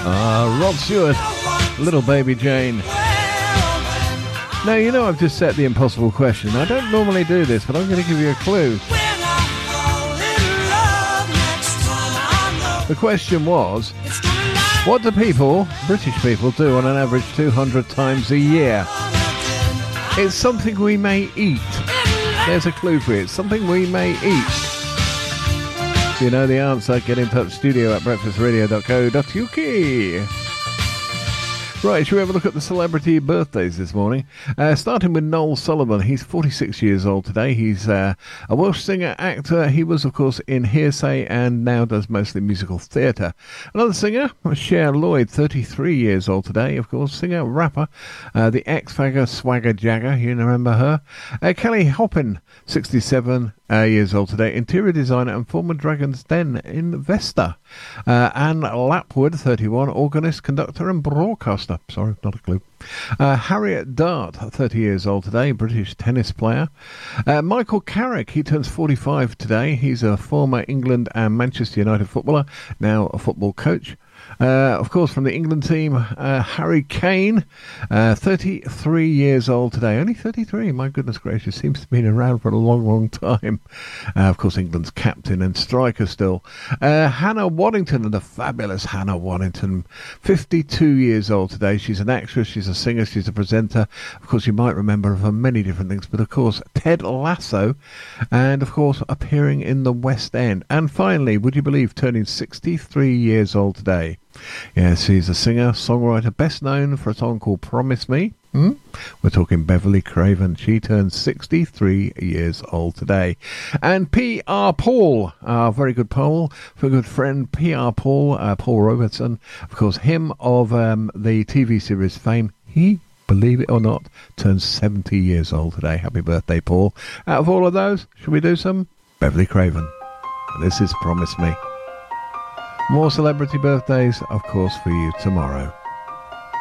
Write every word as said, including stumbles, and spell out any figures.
Ah, Rod Stewart, Little Baby Jane. Now, you know I've just set the impossible question. I don't normally do this, but I'm going to give you a clue. The question was, what do people, British people, do on an average two hundred times a year? It's something we may eat. There's a clue for you. It's something we may eat. If you know the answer, get in touch, studio at breakfast radio dot co dot uk. Right, shall we have a look at the celebrity birthdays this morning? Uh, starting with Noel Sullivan. He's forty-six years old today. He's uh, a Welsh singer, actor. He was, of course, in Hearsay and now does mostly musical theatre. Another singer, Cher Lloyd, thirty-three years old today. Of course, singer, rapper, uh, the X-Factor Swagger Jagger. You remember her? Uh, Kelly Hoppen, sixty-seven uh, years old today. Interior designer and former Dragon's Den investor. Uh, Anne Lapwood, thirty-one, organist, conductor and broadcaster. Sorry, not a clue. Uh, Harriet Dart, thirty years old today, British tennis player. Uh, Michael Carrick, he turns forty-five today. He's a former England and Manchester United footballer, now a football coach. Uh, of course, from the England team, uh, Harry Kane, uh, thirty-three years old today. Only thirty-three, my goodness gracious. Seems to have been around for a long, long time. Uh, of course, England's captain and striker still. Uh, Hannah Waddington, the fabulous Hannah Waddington, fifty-two years old today. She's an actress, she's a singer, she's a presenter. Of course, you might remember her for many different things, but of course, Ted Lasso, and of course, appearing in the West End. And finally, would you believe, turning sixty-three years old today. Yes, he's a singer, songwriter, best known for a song called Promise Me. Hmm? We're talking Beverly Craven. She turns sixty-three years old today. And P R Paul, our very good Paul, very good friend P R Paul, uh, Paul Robertson, of course, him of um, the T V series Fame. He, believe it or not, turns seventy years old today. Happy birthday, Paul. Out of all of those, should we do some Beverly Craven? This is Promise Me. More celebrity birthdays, of course, for you tomorrow.